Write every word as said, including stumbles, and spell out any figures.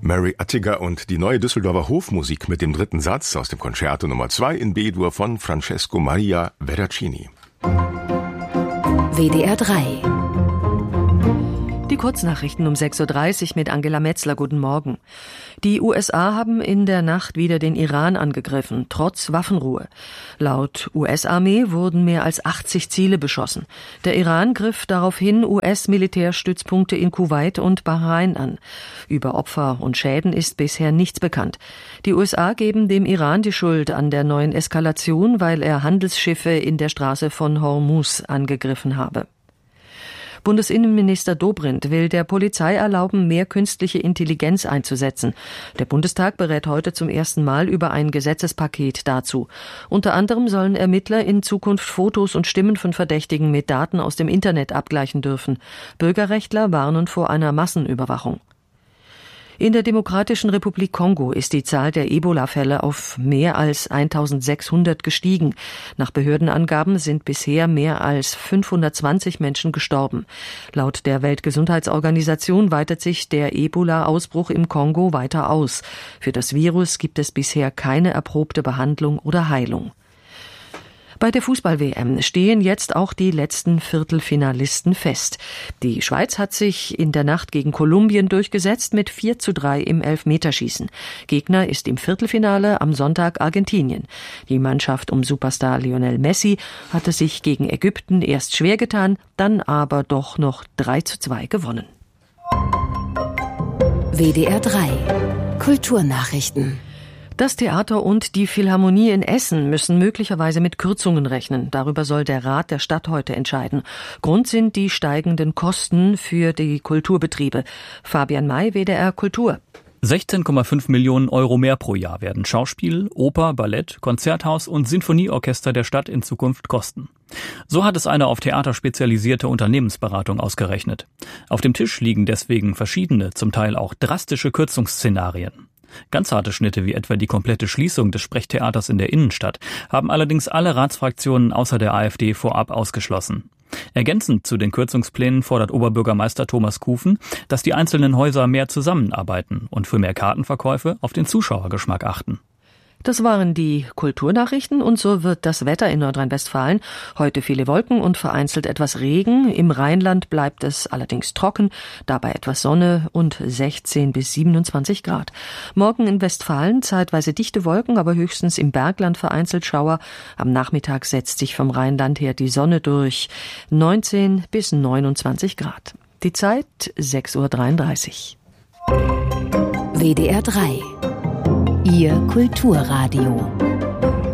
Mary Attiger und die Neue Düsseldorfer Hofmusik mit dem dritten Satz aus dem Concerto Nummer zwei in B-Dur von Francesco Maria Veracini. W D R drei. Die Kurznachrichten um sechs Uhr dreißig mit Angela Metzler. Guten Morgen. Die U S A haben in der Nacht wieder den Iran angegriffen, trotz Waffenruhe. Laut U S-Armee wurden mehr als achtzig Ziele beschossen. Der Iran griff daraufhin U S-Militärstützpunkte in Kuwait und Bahrain an. Über Opfer und Schäden ist bisher nichts bekannt. Die U S A geben dem Iran die Schuld an der neuen Eskalation, weil er Handelsschiffe in der Straße von Hormuz angegriffen habe. Bundesinnenminister Dobrindt will der Polizei erlauben, mehr künstliche Intelligenz einzusetzen. Der Bundestag berät heute zum ersten Mal über ein Gesetzespaket dazu. Unter anderem sollen Ermittler in Zukunft Fotos und Stimmen von Verdächtigen mit Daten aus dem Internet abgleichen dürfen. Bürgerrechtler warnen vor einer Massenüberwachung. In der Demokratischen Republik Kongo ist die Zahl der Ebola-Fälle auf mehr als eintausendsechshundert gestiegen. Nach Behördenangaben sind bisher mehr als fünfhundertzwanzig Menschen gestorben. Laut der Weltgesundheitsorganisation weitet sich der Ebola-Ausbruch im Kongo weiter aus. Für das Virus gibt es bisher keine erprobte Behandlung oder Heilung. Bei der Fußball-W M stehen jetzt auch die letzten Viertelfinalisten fest. Die Schweiz hat sich in der Nacht gegen Kolumbien durchgesetzt mit vier zu drei im Elfmeterschießen. Gegner ist im Viertelfinale am Sonntag Argentinien. Die Mannschaft um Superstar Lionel Messi hatte sich gegen Ägypten erst schwer getan, dann aber doch noch drei zu zwei gewonnen. W D R drei. Kulturnachrichten. Das Theater und die Philharmonie in Essen müssen möglicherweise mit Kürzungen rechnen. Darüber soll der Rat der Stadt heute entscheiden. Grund sind die steigenden Kosten für die Kulturbetriebe. Fabian May, W D R Kultur. sechzehn Komma fünf Millionen Euro mehr pro Jahr werden Schauspiel, Oper, Ballett, Konzerthaus und Sinfonieorchester der Stadt in Zukunft kosten. So hat es eine auf Theater spezialisierte Unternehmensberatung ausgerechnet. Auf dem Tisch liegen deswegen verschiedene, zum Teil auch drastische Kürzungsszenarien. Ganz harte Schnitte wie etwa die komplette Schließung des Sprechtheaters in der Innenstadt haben allerdings alle Ratsfraktionen außer der AfD vorab ausgeschlossen. Ergänzend zu den Kürzungsplänen fordert Oberbürgermeister Thomas Kufen, dass die einzelnen Häuser mehr zusammenarbeiten und für mehr Kartenverkäufe auf den Zuschauergeschmack achten. Das waren die Kulturnachrichten und so wird das Wetter in Nordrhein-Westfalen. Heute viele Wolken und vereinzelt etwas Regen. Im Rheinland bleibt es allerdings trocken, dabei etwas Sonne und sechzehn bis siebenundzwanzig Grad. Morgen in Westfalen zeitweise dichte Wolken, aber höchstens im Bergland vereinzelt Schauer. Am Nachmittag setzt sich vom Rheinland her die Sonne durch. neunzehn bis neunundzwanzig Grad. Die Zeit sechs Uhr dreiunddreißig. W D R drei. Ihr Kulturradio.